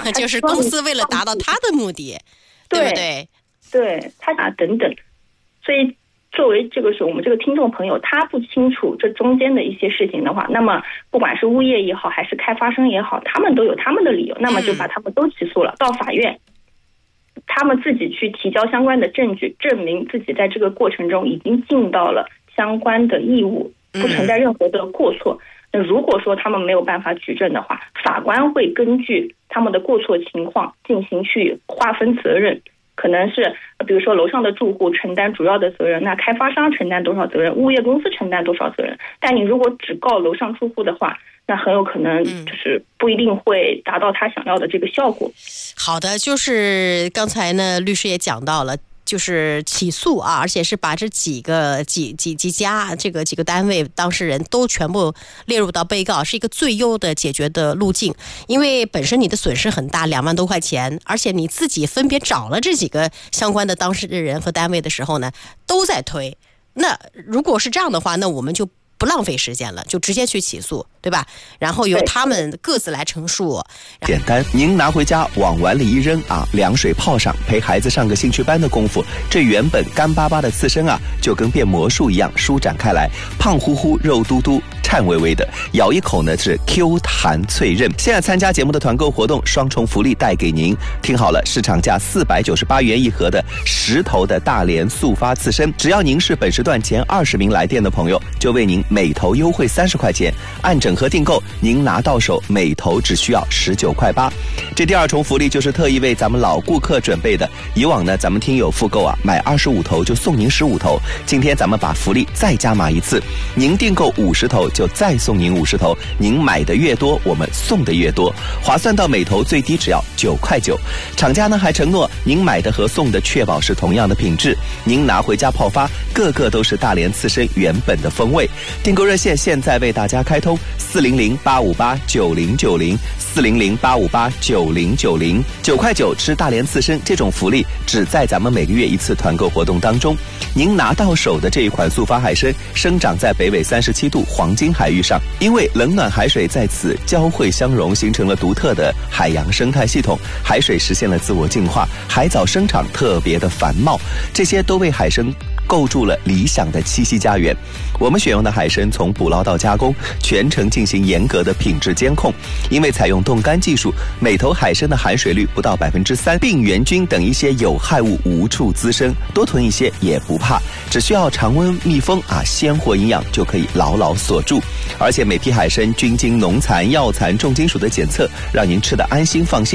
就是公司为了达到他的目的，对不对？ 对，他等等。所以作为这个是我们这个听众朋友，他不清楚这中间的一些事情的话，那么不管是物业也好，还是开发商也好，他们都有他们的理由，那么就把他们都起诉了，到法院，他们自己去提交相关的证据，证明自己在这个过程中已经尽到了相关的义务，不存在任何的过错。那如果说他们没有办法举证的话，法官会根据他们的过错情况进行去划分责任，可能是比如说楼上的住户承担主要的责任，那开发商承担多少责任，物业公司承担多少责任。但你如果只告楼上住户的话，那很有可能就是不一定会达到他想要的这个效果。 好的，就是刚才呢律师也讲到了，就是起诉啊，而且是把这几个单位当事人都全部列入到被告，是一个最优的解决的路径。因为本身你的损失很大，2万多块钱，而且你自己分别找了这几个相关的当事人和单位的时候呢，都在推。那如果是这样的话，那我们就不浪费时间了，就直接去起诉，对吧？然后由他们各自来陈述。 简单，您拿回家往碗里一扔啊，凉水泡上，陪孩子上个兴趣班的功夫，这原本干巴巴的刺身啊，就跟变魔术一样舒展开来，胖乎乎，肉嘟嘟，颤巍巍的，咬一口呢是 Q 弹脆韧。现在参加节目的团购活动，双重福利带给您。听好了，市场价498元一盒的10头的大连速发刺身，只要您是本时段前20名来电的朋友，就为您每头优惠30块钱，按整盒订购，您拿到手每头只需要19块8。这第2重福利就是特意为咱们老顾客准备的。以往呢，咱们听友复购啊，买25头就送您15头。今天咱们把福利再加码一次，您订购50头就再送您50头，您买的越多，我们送的越多，划算到每头最低只要9块9。厂家呢还承诺，您买的和送的确保是同样的品质，您拿回家泡发，个个都是大连刺身原本的风味。订购热线现在为大家开通，400-858-9090，400-858-9090，9块9吃大连刺身，这种福利只在咱们每个月一次团购活动当中。您拿到手的这一款速发海参，生长在北纬37度黄金海域上，因为冷暖海水在此交汇相融，形成了独特的海洋生态系统，海水实现了自我净化，海藻生长特别的繁茂，这些都为海参构筑了理想的栖息家园。我们选用的海参从捕捞到加工，全程进行严格的品质监控，因为采用冻干技术，每头海参的含水率不到3%，病原菌等一些有害物无处滋生，多囤一些也不怕，只需要常温密封啊，鲜活营养就可以牢牢锁住。而且每批海参均经农残、药残、重金属的检测，让您吃得安心放心。